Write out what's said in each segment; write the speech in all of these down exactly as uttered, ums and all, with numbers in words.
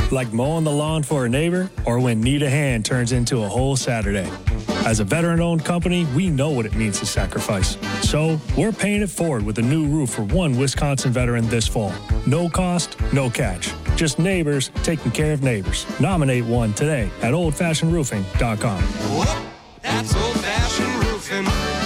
Like mowing the lawn for a neighbor or when need a hand turns into a whole Saturday. As a veteran-owned company, we know what it means to sacrifice. So, we're paying it forward with a new roof for one Wisconsin veteran this fall. No cost, no catch. Just neighbors taking care of neighbors. Nominate one today at old fashioned roofing dot com. Whoop, that's old-fashioned roofing.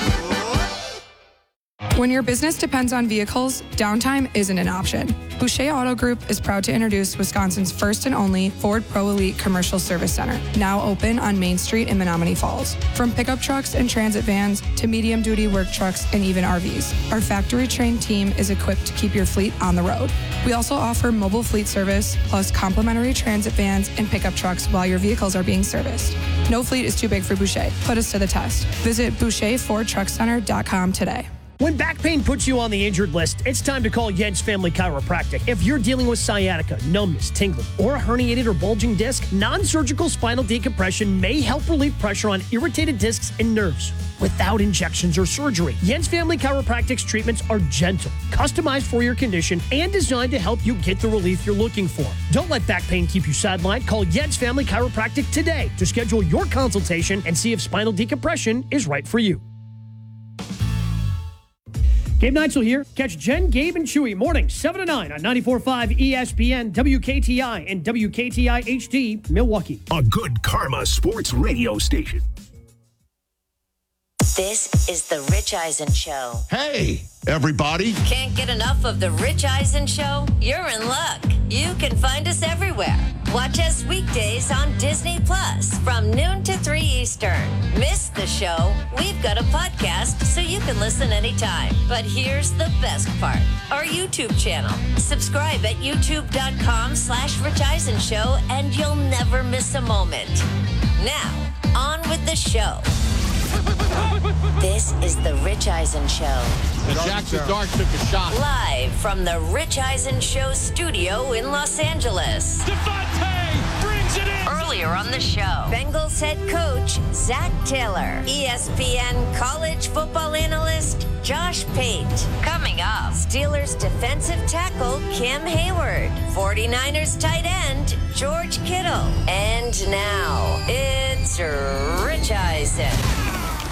When your business depends on vehicles, downtime isn't an option. Boucher Auto Group is proud to introduce Wisconsin's first and only Ford Pro Elite Commercial Service Center, now open on Main Street in Menominee Falls. From pickup trucks and transit vans to medium-duty work trucks and even R Vs, our factory-trained team is equipped to keep your fleet on the road. We also offer mobile fleet service, plus complimentary transit vans and pickup trucks while your vehicles are being serviced. No fleet is too big for Boucher. Put us to the test. Visit Boucher Ford Truck Center dot com today. When back pain puts you on the injured list, it's time to call Jens Family Chiropractic. If you're dealing with sciatica, numbness, tingling, or a herniated or bulging disc, non-surgical spinal decompression may help relieve pressure on irritated discs and nerves without injections or surgery. Jens Family Chiropractic's treatments are gentle, customized for your condition, and designed to help you get the relief you're looking for. Don't let back pain keep you sidelined. Call Jens Family Chiropractic today to schedule your consultation and see if spinal decompression is right for you. Gabe Neitzel here. Catch Jen, Gabe, and Chewy mornings seven to nine on ninety-four point five E S P N, W K T I, and W K T I H D, Milwaukee. A good Karma sports radio station. This is The Rich Eisen Show. Hey, everybody. Can't get enough of The Rich Eisen Show? You're in luck. You can find us everywhere. Watch us weekdays on Disney Plus from noon to three Eastern. Miss the show? We've got a podcast so you can listen anytime. But here's the best part. Our YouTube channel. Subscribe at youtube.com slash Rich Eisen Show and you'll never miss a moment. Now, on with the show. This is The Rich Eisen Show. The Jackson Dart took a shot. Live from The Rich Eisen Show studio in Los Angeles. Devontae brings it in. Earlier on the show, Bengals head coach Zach Taylor, E S P N college football analyst Josh Pate. Coming up, Steelers defensive tackle Cam Hayward, 49ers tight end George Kittle. And now, it's Rich Eisen.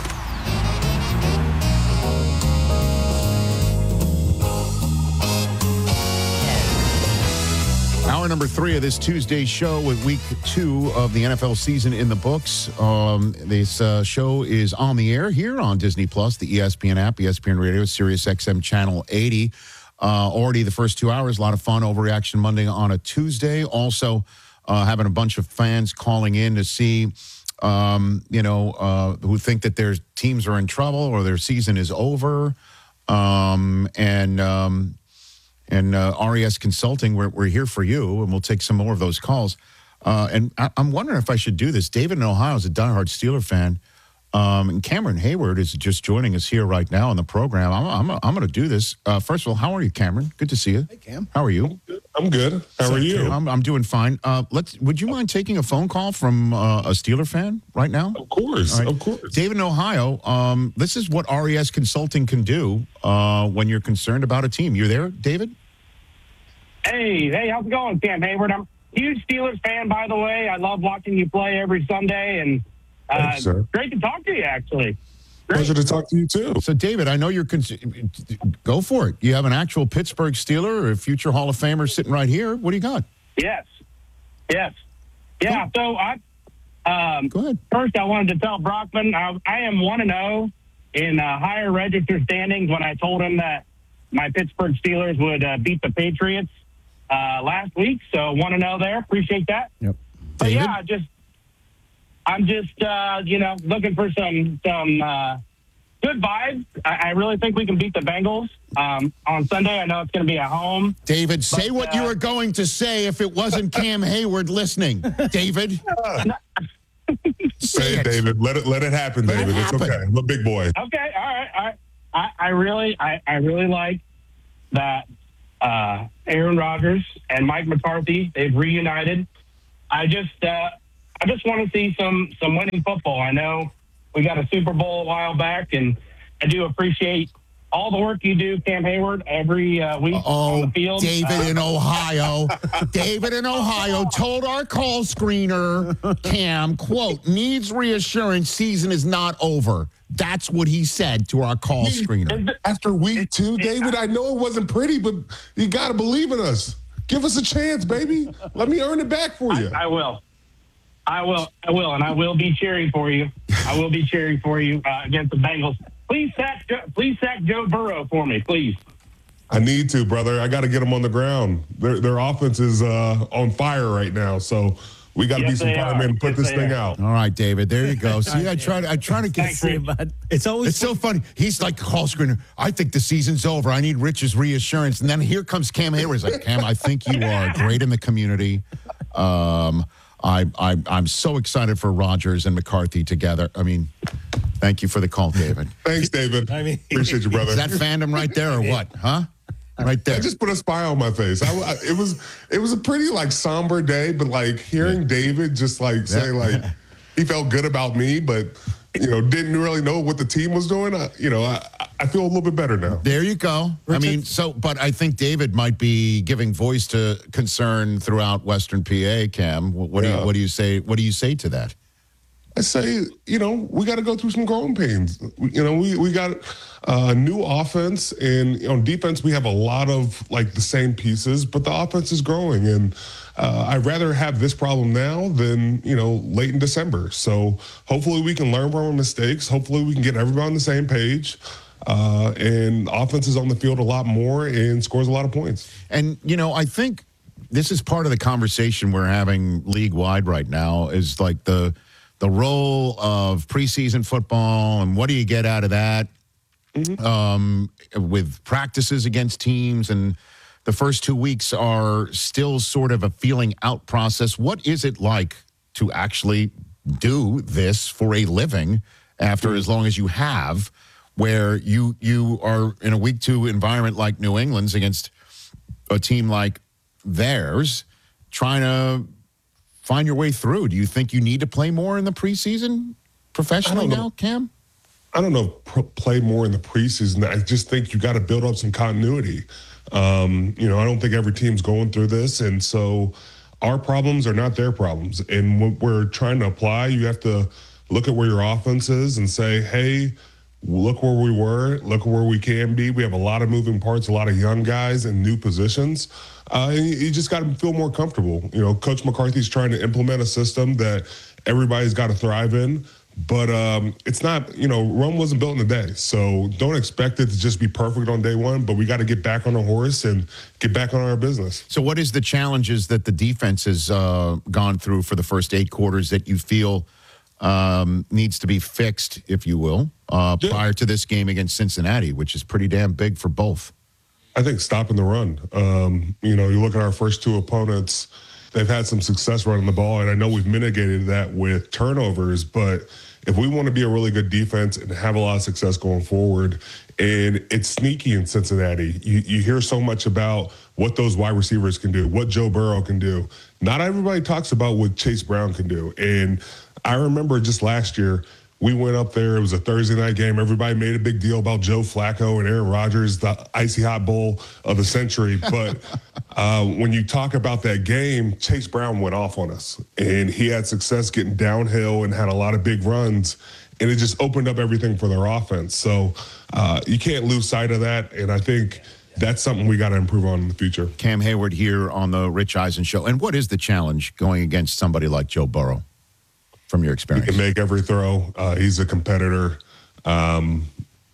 Hour number three of this Tuesday show with week two of the N F L season in the books. Um, this uh, show is on the air here on Disney Plus, the E S P N app, E S P N Radio, Sirius X M Channel eighty. Uh, already the first two hours, a lot of fun. Overreaction Monday on a Tuesday. Also uh, having a bunch of fans calling in to see, um, you know, uh, who think that their teams are in trouble or their season is over. Um, and... Um, And uh, R E S Consulting, we're, we're here for you, and we'll take some more of those calls. Uh, and I, I'm wondering if I should do this. David in Ohio is a diehard Steeler fan, um, and Cameron Hayward is just joining us here right now on the program. I'm, I'm, I'm going to do this. Uh, first of all, how are you, Cameron? Good to see you. Hey, Cam. How are you? I'm good. How So, are you? I'm, I'm doing fine. Uh, let's. Would you mind taking a phone call from uh, a Steeler fan right now? Of course, All right. of course. David in Ohio, um, this is what R E S Consulting can do uh, when you're concerned about a team. You there, David? Hey, hey, how's it going, Cam Hayward? I'm a huge Steelers fan, by the way. I love watching you play every Sunday, and uh, Thanks, sir. great to talk to you, actually. Great. Pleasure to talk to you, too. So, David, I know you're cons- – go for it. You have an actual Pittsburgh Steeler or a future Hall of Famer sitting right here. What do you got? Yes, yes. Yeah, so I um, Go ahead. first I wanted to tell Brockman I, I am one and oh in uh, higher register standings when I told him that my Pittsburgh Steelers would uh, beat the Patriots Uh, last week, so one and zero there. Appreciate that. Yep. But David? yeah, just I'm just uh, you know looking for some some uh, good vibes. I, I really think we can beat the Bengals um, on Sunday. I know it's going to be at home. David, say But, what uh, you were going to say if it wasn't Cam Hayward listening. David? Say it, David. Let it let it happen, Let it David. It's happen. okay. I'm a big boy. Okay, all right, all right. I, I really I, I really like that. Uh, Aaron Rodgers and Mike McCarthy, they've reunited. I just, uh, I just want to see some, some winning football. I know we got a Super Bowl a while back, and I do appreciate all the work you do, Cam Hayward, every uh, week Oh, on the field. David uh, in Ohio. David in Ohio told our call screener, Cam, quote, needs reassurance, season is not over. That's what he said to our call screener. After week two, David, I know it wasn't pretty, but you got to believe in us. Give us a chance, baby. Let me earn it back for you. I, I will. I will. I will. And I will be cheering for you. I will be cheering for you uh, against the Bengals. Please sack, please sack Joe Burrow for me, please. I need to, brother. I got to get them on the ground. Their, their offense is uh, on fire right now, so we got to Yes, be some they firemen and are. put Yes, this they thing are. out. All right, David, there you go. See, I try to, I try to get Thanks, Rich. But it's always It's so funny. He's like call screener. I think the season's over. I need Rich's reassurance. And then here comes Cam Hayward. He's like, Cam, I think you are great in the community. Um, I, I, I'm so excited for Rodgers and McCarthy together. I mean, thank you for the call, David. Thanks, David. I mean- Appreciate you, brother. Is that fandom right there or what? Huh? Right there. I just put a smile on my face. I, I- it was it was a pretty like somber day, but like hearing David just like say Yeah. like he felt good about me, but you know didn't really know what the team was doing. I, you know, I I feel a little bit better now. There you go. I mean, so, but I think David might be giving voice to concern throughout Western P A. Cam, what, what do Yeah. you what do you say? What do you say to that? I say, you know, we got to go through some growing pains. We- You know, we we got a new offense, and you know, defense. We have a lot of like the same pieces, but the offense is growing, and uh, I'd rather have this problem now than you know late in December. So hopefully we can learn from our mistakes. Hopefully we can get everybody on the same page, uh, and offense is on the field a lot more and scores a lot of points. And, you know, I think this is part of the conversation we're having league wide right now is like the the role of preseason football and what do you get out of that um, with practices against teams. And the first two weeks are still sort of a feeling out process. What is it like to actually do this for a living after as long as you have, where you you are in a week two environment like New England's against a team like theirs, trying to find your way through? Do you think you need to play more in the preseason professionally I don't now, know. Cam? I don't know, pr- play more in the preseason. I just think you got to build up some continuity. Um, you know, I don't think every team's going through this. And so our problems are not their problems. And what we're trying to apply, you have to look at where your offense is and say, hey, look where we were, look where we can be. We have a lot of moving parts, a lot of young guys in new positions. Uh, and you, you just got to feel more comfortable. You know, Coach McCarthy's trying to implement a system that everybody's got to thrive in. But um, it's not, you know, Rome wasn't built in a day. So don't expect it to just be perfect on day one, but we got to get back on the horse and get back on our business. So what is the challenges that the defense has uh, gone through for the first eight quarters that you feel um, needs to be fixed, if you will, uh, Yeah. prior to this game against Cincinnati, which is pretty damn big for both? I think stopping the run. Um, you know, you look at our first two opponents, they've had some success running the ball, and I know we've mitigated that with turnovers, but if we want to be a really good defense and have a lot of success going forward, and it's sneaky in Cincinnati, you, you hear so much about what those wide receivers can do, what Joe Burrow can do. Not everybody talks about what Chase Brown can do. And I remember just last year, we went up there. It was a Thursday night game. Everybody made a big deal about Joe Flacco and Aaron Rodgers, the icy hot bowl of the century. But uh, when you talk about that game, Chase Brown went off on us. And he had success getting downhill and had a lot of big runs. And it just opened up everything for their offense. So uh, you can't lose sight of that. And I think that's something we got to improve on in the future. Cam Hayward here on the Rich Eisen Show. And what is the challenge going against somebody like Joe Burrow from your He experience? can make every throw. Uh, he's a competitor. Um,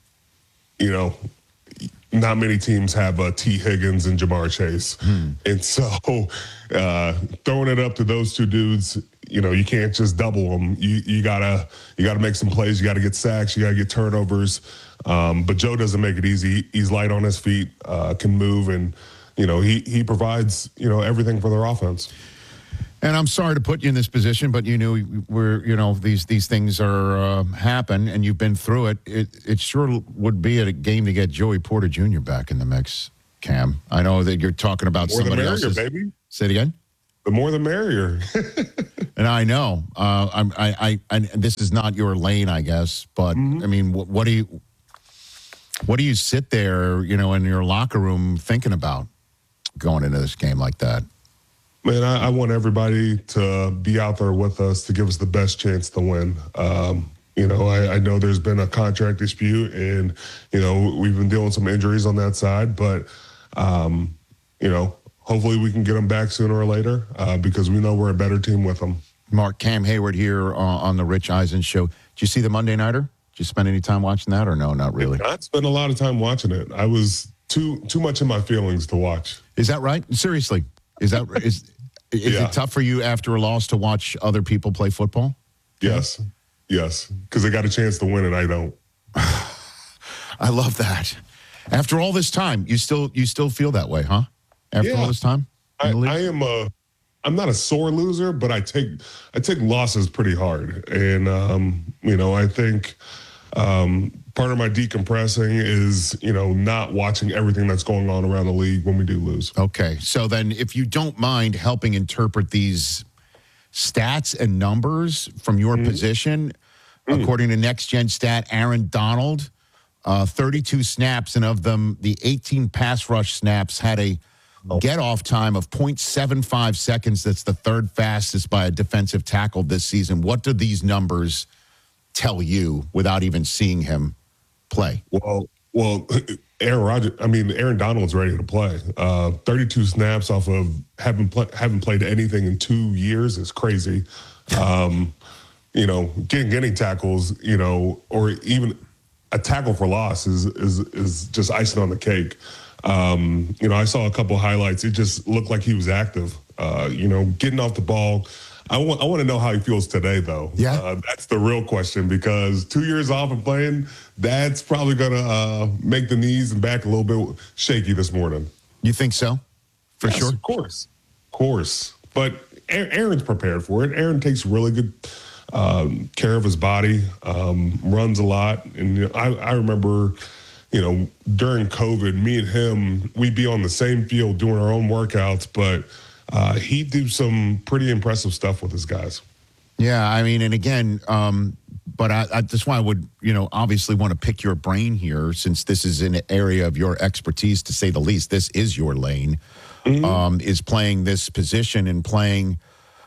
you know, not many teams have uh, T. Higgins and Jamar Chase. Hmm. And so uh, throwing it up to those two dudes, you know, you can't just double them. You you gotta you gotta make some plays. You gotta get sacks. You gotta get turnovers. Um, but Joe doesn't make it easy. He's light on his feet, uh, can move, and you know he he provides you know everything for their offense. And I'm sorry to put you in this position, but you knew we're, you know, these these things are uh, happen, and you've been through it. It it sure would be a game to get Joey Porter Junior back in the mix, Cam. I know that you're talking about The more the somebody merrier, else's. baby. Say it again. The more the merrier. And I know, uh, I'm, I, I, I, this is not your lane, I guess. But Mm-hmm. I mean, what, what do you? What do you sit there, you know, in your locker room thinking about going into this game like that? Man, I, I want everybody to be out there with us to give us the best chance to win. Um, you know, I, I know there's been a contract dispute, and, you know, we've been dealing with some injuries on that side. But, um, you know, hopefully we can get them back sooner or later uh, because we know we're a better team with them. Mark, Cam Hayward here uh, on the Rich Eisen Show. Did you see the Monday Nighter? Did you spend any time watching that or no, not really? I spent a lot of time watching it. I was too too much in my feelings to watch. Is that right? Seriously? Is that is is Yeah. it tough for you after a loss to watch other people play football? Yes, yes, because they got a chance to win and I don't. I love that. After all this time, you still you still feel that way, huh? After Yeah. all this time? I, I am a, I'm not a sore loser, but I take I take losses pretty hard, and um, you know I think um, part of my decompressing is you know not watching everything that's going on around the league when we do lose. Okay, so then if you don't mind helping interpret these stats and numbers from your position, according to Next Gen Stat, Aaron Donald, uh, thirty-two snaps, and of them, the eighteen pass rush snaps had a get-off time of point seven five seconds. That's the third fastest by a defensive tackle this season. What do these numbers tell you without even seeing him play? Well, well, Aaron Rodgers. I mean, Aaron Donald's ready to play. Uh, thirty-two snaps off of haven't play, haven't played anything in two years is crazy. Um, you know, getting getting tackles, you know, or even a tackle for loss is is is just icing on the cake. Um, you know, I saw a couple highlights. It just looked like he was active. Uh, you know, getting off the ball. I want I want to know how he feels today, though. Yeah, uh, that's the real question because two years off of playing, that's probably gonna uh, make the knees and back a little bit shaky this morning. You think so? For Yes, sure, of course, of course. But Aaron's prepared for it. Aaron takes really good um, care of his body, um, runs a lot, and you know, I, I remember. You know, during COVID, me and him, we'd be on the same field doing our own workouts, but uh, he'd do some pretty impressive stuff with his guys. Yeah, I mean, and again, um, but I, I that's why I would, you know, obviously want to pick your brain here, since this is an area of your expertise, to say the least. This is your lane, mm-hmm. um, is playing this position and playing,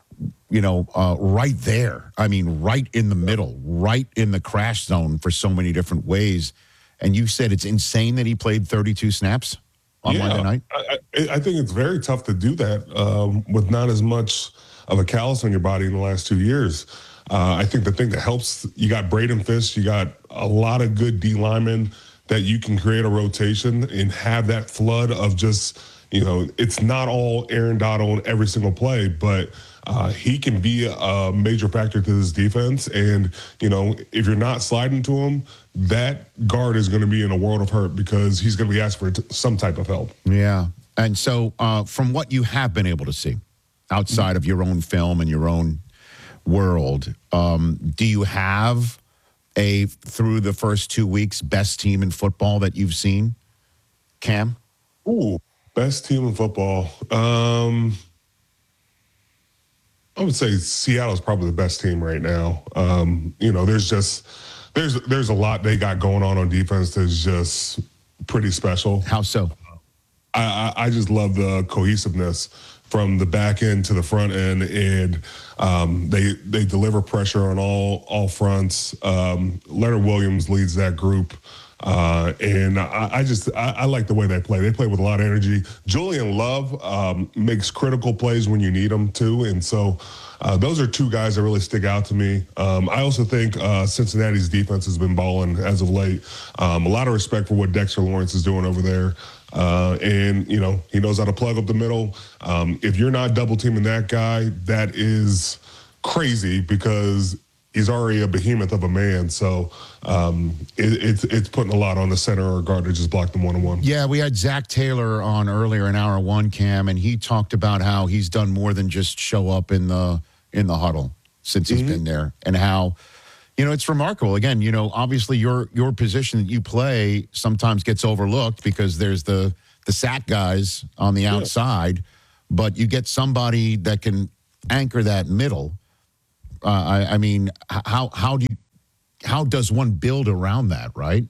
you know, uh, right there. I mean, right in the middle, right in the crash zone for so many different ways. And you said it's insane that he played thirty-two snaps on yeah, Monday night? I, I think it's very tough to do that um, with not as much of a callus on your body in the last two years. Uh, I think the thing that helps, you got Braden Fisk, you got a lot of good D linemen that you can create a rotation and have that flood of just, you know, it's not all Aaron Donald every single play, but uh, he can be a major factor to this defense. And, you know, if you're not sliding to him, that guard is going to be in a world of hurt because he's going to be asked for t- some type of help. Yeah. And so uh, from what you have been able to see outside of your own film and your own world, um, do you have a, through the first two weeks, best team in football that you've seen, Cam? Ooh, best team in football. Um, I would say Seattle's probably the best team right now. Um, you know, there's just there's there's a lot they got going on on defense that's just pretty special. How so? I, I, I just love the cohesiveness from the back end to the front end, and um, they they deliver pressure on all all fronts. Um, Leonard Williams leads that group. Uh, and I, I just I, I like the way they play. They play with a lot of energy. Julian Love um, makes critical plays when you need them to, and so uh, those are two guys that really stick out to me. Um, I also think uh, Cincinnati's defense has been balling as of late. Um, a lot of respect for what Dexter Lawrence is doing over there, uh, and you know he knows how to plug up the middle. Um, if you're not double teaming that guy, that is crazy because he's already a behemoth of a man, so um, it, it's it's putting a lot on the center or guard to just block them one-on-one. Yeah, we had Zach Taylor on earlier in hour one, Cam, and he talked about how he's done more than just show up in the in the huddle since he's mm-hmm. been there, and how, you know, it's remarkable. Again, you know, obviously your your position that you play sometimes gets overlooked because there's the the sack guys on the outside, yeah. but you get somebody that can anchor that middle. Uh, I, I mean, how how do you, how does one build around that, right?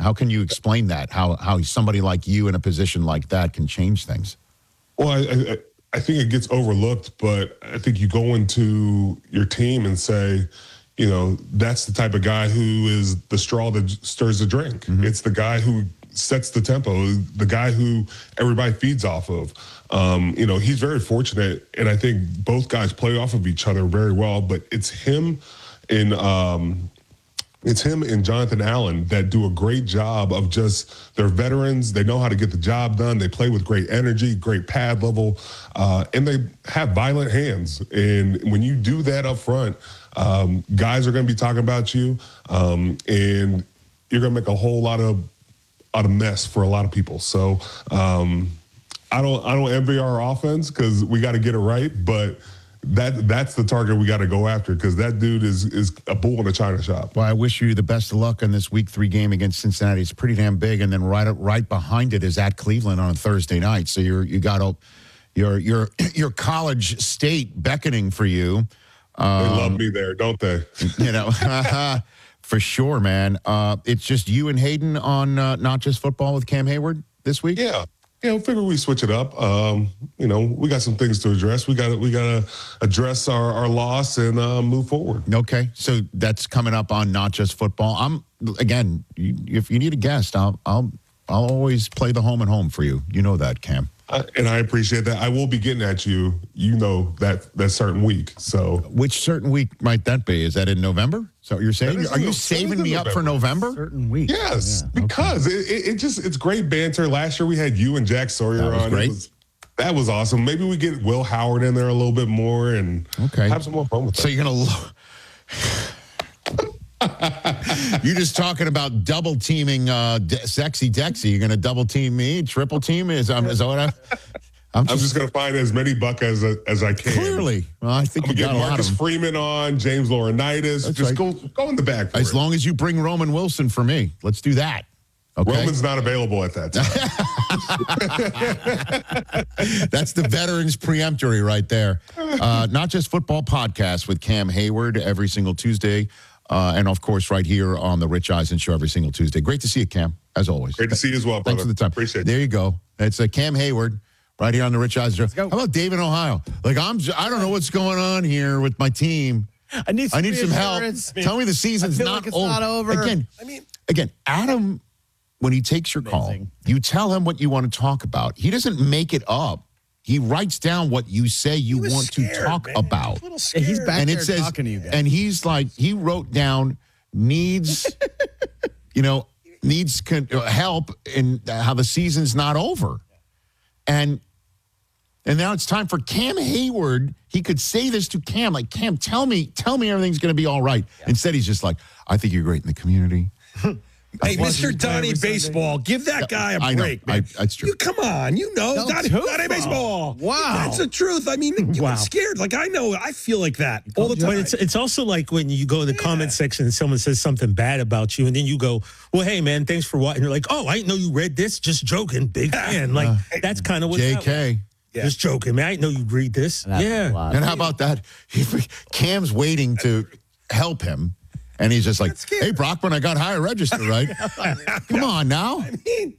How can you explain that? How how somebody like you in a position like that can change things? Well, I, I, I think it gets overlooked, but I think you go into your team and say, you know, that's the type of guy who is the straw that stirs the drink. Mm-hmm. It's the guy who sets the tempo, the guy who everybody feeds off of. Um, you know, he's very fortunate, and I think both guys play off of each other very well, but it's him and um, it's him and Jonathan Allen that do a great job of just, they're veterans, they know how to get the job done, they play with great energy, great pad level, uh, and they have violent hands. And when you do that up front, um, guys are going to be talking about you, um, and you're going to make a whole lot of out of mess for a lot of people. So um, I don't I don't envy our offense because we got to get it right, but that that's the target we got to go after because that dude is is a bull in a china shop. Well, I wish you the best of luck on this week three game against Cincinnati. It's pretty damn big, and then right right behind it is at Cleveland on a Thursday night. So you're you got a, your your your College State beckoning for you. Um, they love me there, don't they? You know. For sure, man. Uh, it's just you and Hayden on uh, Not Just Football with Cam Hayward this week? Yeah. Yeah, we figure we switch it up. Um, you know, we got some things to address. We got we got to address our, our loss and uh, move forward. Okay, so that's coming up on Not Just Football. I'm again, you, if you need a guest, I'll I'll I'll always play the home and home for you. You know that, Cam. Uh, and I appreciate that. I will be getting at you. You know that that certain week. So, which certain week might that be? Is that in November? So you're saying? Are you no, saving me up for November? Certain week. Yes, yeah, because okay. it, it just it's great banter. Last year we had you and Jack Sawyer that was on. Great. It was, that was awesome. Maybe we get Will Howard in there a little bit more and okay. have some more fun with that. So you're gonna. Lo- You're just talking about double teaming uh, De- sexy Dexy. You're going to double team me, triple team me? Is, um, is that what I, I'm just, I'm just going to find as many buck as as I can. Clearly. Well, I think I'm you going got to a get lot Marcus of them. Freeman on, James Laurinaitis. That's just right. go go in the back for As it. long as you bring Roman Wilson for me. Let's do that. Okay. Roman's not available at that time. That's the veterans preemptory right there. Uh, Not Just Football podcast with Cam Hayward every single Tuesday. Uh, and, of course, right here on the Rich Eisen Show every single Tuesday. Great to see you, Cam, as always. Great to see you as well, brother. Thanks for the time. Appreciate it. There you go. It's uh, Cam Hayward right here on the Rich Eisen Show. How about Dave in Ohio? Like, I'm, j- I don't know what's going on here with my team. I need some, I need some help. Tell me the season's I feel not, like it's over. not over. Again, I mean, again, Adam, when he takes your Amazing. call, you tell him what you want to talk about. He doesn't make it up. He writes down what you say you want scared, to talk man. about. Yeah, he's back and there it says, talking to you guys. and he's like, he wrote down needs, you know, needs con- help in how the season's not over. And and now it's time for Cam Hayward. He could say this to Cam, like, Cam, tell me, tell me everything's going to be all right. Yeah. Instead, he's just like, I think you're great in the community. Hey, Mister Donnie Baseball, give that guy a I know. break, man. I, that's true. You come on, you know, Del Donnie, Tufo. Donnie Baseball. Wow. That's the truth. I mean, you Wow. get scared. Like, I know, I feel like that all the But time. it's, it's also like when you go in the comment section and someone says something bad about you, and then you go, well, hey, man, thanks for what? And you're like, oh, I didn't know you read this. Just joking. Big fan. Like, that's kind of what J that was. K. Yeah. Just joking, man. I didn't know you'd read this. That's a yeah. lot. And how about that? Cam's waiting to help him. And he's just like, hey, Brockman, I got higher register, right? Come on now. I mean,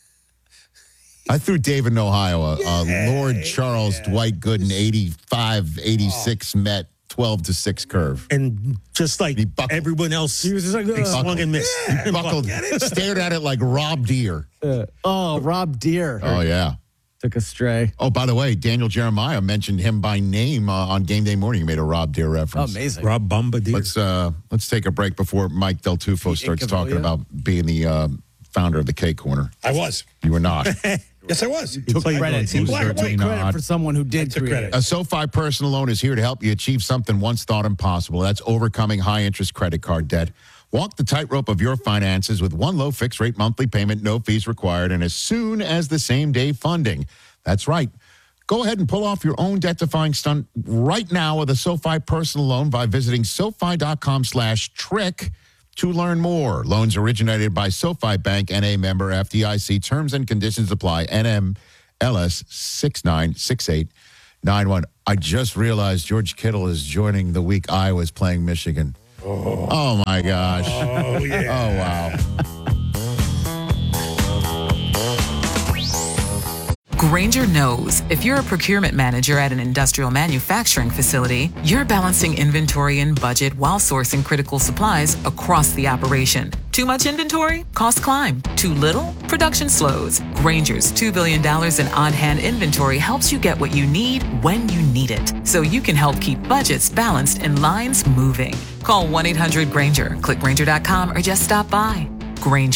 I threw David in Ohio, uh, uh, Yeah, Lord Charles yeah. Dwight Gooden, eighty-five eighty-six Met, twelve to six curve. And just like He buckled. everyone else, He was just like, they "Ugh." swung and missed. He buckled, stared at it like Rob Deere. Uh, oh, Rob Deere Oh, yeah. took a stray. Oh, by the way, Daniel Jeremiah mentioned him by name uh, on Game Day Morning. He made a Rob Deere Oh, reference. amazing. Rob Bombardier. Let's uh, let's take a break before Mike Del Tufo starts Incaviglia? talking about being the uh, founder of the K Corner. I was. You were not. Yes, I was. He played Credit. on He team. Black and took white. credit Not. for someone who did took create credit. it. A SoFi personal loan is here to help you achieve something once thought impossible. That's overcoming high interest credit card debt. Walk the tightrope of your finances with one low fixed rate monthly payment, no fees required, and as soon as the same day funding. That's right. Go ahead and pull off your own debt-defying stunt right now with a SoFi personal loan by visiting SoFi.com slash trick to learn more. Loans originated by SoFi Bank, N A member F D I C. Terms and conditions apply. N M L S six nine six eight nine one. I just realized George Kittle is joining the week Iowa's playing Michigan. Oh, oh my gosh. Oh, yeah. Oh, wow. Grainger knows if you're a procurement manager at an industrial manufacturing facility, you're balancing inventory and budget while sourcing critical supplies across the operation. Too much inventory? Costs climb. Too little? Production slows. Grainger's two billion dollars in on-hand inventory helps you get what you need when you need it, so you can help keep budgets balanced and lines moving. Call one eight hundred Grainger, click Grainger dot com, or just stop by. Grainger.